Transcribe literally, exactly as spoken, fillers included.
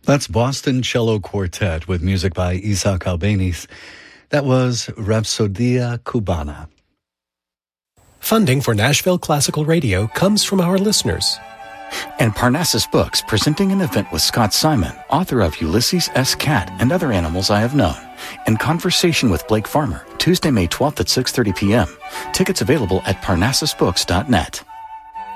That's Boston Cello Quartet with music by Isaac Albéniz. That was Rapsodia Cubana. Funding for Nashville Classical Radio comes from our listeners. And Parnassus Books, presenting an event with Scott Simon, author of Ulysses S. Cat and Other Animals I Have Known, in conversation with Blake Farmer, Tuesday, May twelfth at six thirty p.m. Tickets available at parnassus books dot net.